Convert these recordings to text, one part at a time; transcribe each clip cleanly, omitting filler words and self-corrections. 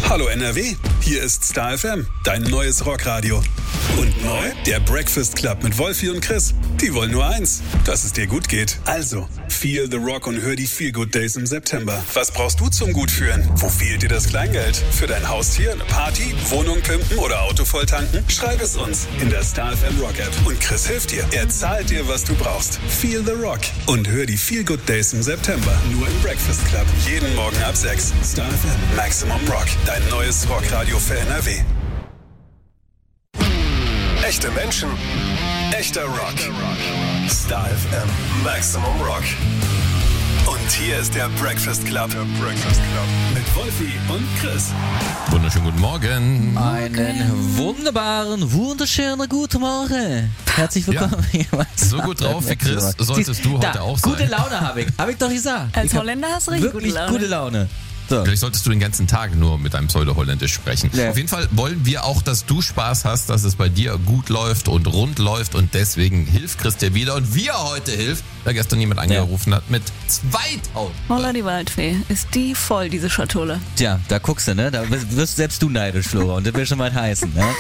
Hallo NRW, hier ist Star FM, dein neues Rockradio. Und neu, der Breakfast Club mit Wolfi und Chris. Die wollen nur eins, dass es dir gut geht. Also, feel the rock und hör die Feel Good Days im September. Was brauchst du zum Gutfühlen? Wo fehlt dir das Kleingeld? Für dein Haustier, eine Party, Wohnung pimpen oder Auto volltanken? Schreib es uns in der Star FM Rock App. Und Chris hilft dir. Er zahlt dir, was du brauchst. Feel the rock und hör die Feel Good Days im September. Nur im Breakfast Club. Jeden Morgen ab 6. Star FM Maximum Rock. Dein neues Rockradio für NRW. Echte Menschen, echter Rock. Star FM Maximum Rock. Und hier ist der Breakfast Club. Mit Wolfi und Chris. Wunderschönen guten Morgen. Einen wunderschönen guten Morgen. Herzlich willkommen. Ja. So gut drauf wie Chris solltest du heute auch sein. Gute Laune habe ich. Habe ich doch gesagt. Als Holländer hast du richtig wirklich gute Laune. So. Vielleicht solltest du den ganzen Tag nur mit einem Pseudo-Holländisch sprechen. Ja. Auf jeden Fall wollen wir auch, dass du Spaß hast, dass es bei dir gut läuft und rund läuft. Und deswegen hilft Chris dir wieder. Und wie er heute hilft, da gestern jemand angerufen hat mit 2000. Holla die Waldfee. Ist die voll, diese Schatulle? Tja, da guckst du, ne? Da wirst selbst du neidisch, Flora. Und das will schon mal heißen, ne?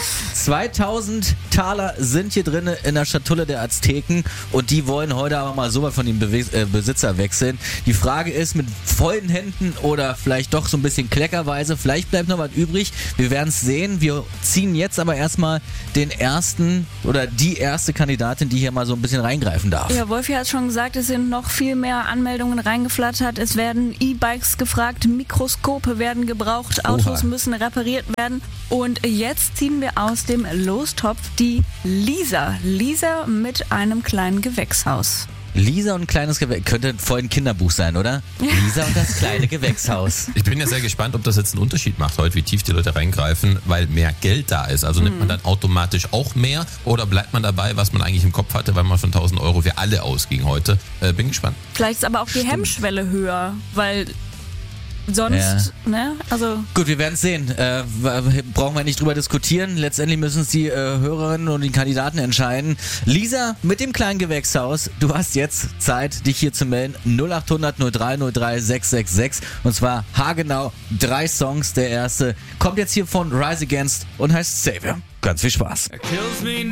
2000 Taler sind hier drin in der Schatulle der Azteken. Und die wollen heute aber mal so weit von dem Besitzer wechseln. Die Frage ist, mit vollen Händen oder vielleicht doch so ein bisschen kleckerweise. Vielleicht bleibt noch was übrig. Wir werden es sehen. Wir ziehen jetzt aber erstmal den ersten oder die erste Kandidatin, die hier mal so ein bisschen reingreifen darf. Ja, Wolfi hat schon gesagt, es sind noch viel mehr Anmeldungen reingeflattert. Es werden E-Bikes gefragt, Mikroskope werden gebraucht, Autos müssen repariert werden. Und jetzt ziehen wir aus dem Lostopf die Lisa. Lisa mit einem kleinen Gewächshaus. Lisa und ein kleines Gewächshaus. Könnte voll ein Kinderbuch sein, oder? Lisa und das kleine Gewächshaus. Ich bin ja sehr gespannt, ob das jetzt einen Unterschied macht heute, wie tief die Leute reingreifen, weil mehr Geld da ist. Also nimmt man dann automatisch auch mehr oder bleibt man dabei, was man eigentlich im Kopf hatte, weil man von 1000 Euro für alle ausging heute. Bin gespannt. Vielleicht ist aber auch die Hemmschwelle höher, weil sonst, ne? Also gut, wir werden es sehen. Brauchen wir nicht drüber diskutieren. Letztendlich müssen es die Hörerinnen und die Kandidaten entscheiden. Lisa mit dem kleinen Gewächshaus, du hast jetzt Zeit, dich hier zu melden. 0800 03 03 666. Und zwar haargenau 3 Songs. Der erste kommt jetzt hier von Rise Against und heißt Savior. Ganz viel Spaß.